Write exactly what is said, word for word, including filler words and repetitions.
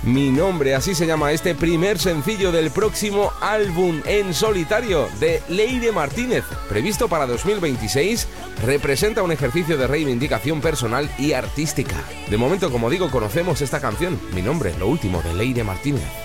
Mi nombre, así se llama este primer sencillo del próximo álbum en solitario de Leire Martínez, previsto para dos mil veintiséis, representa un ejercicio de reivindicación personal y artística. De momento, como digo, conocemos esta canción, Mi nombre, lo último de Leire Martínez.